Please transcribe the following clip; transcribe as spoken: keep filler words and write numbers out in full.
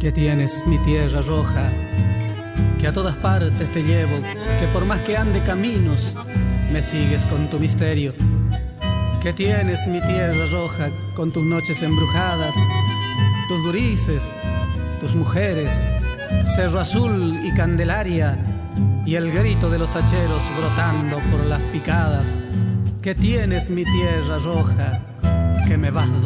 que tienes mi tierra roja, que a todas partes te llevo, que por más que ande caminos, me sigues con tu misterio. Que tienes mi tierra roja, con tus noches embrujadas, tus gurises, tus mujeres, Cerro Azul y Candelaria, y el grito de los hacheros brotando por las picadas. Que tienes mi tierra roja, que me vas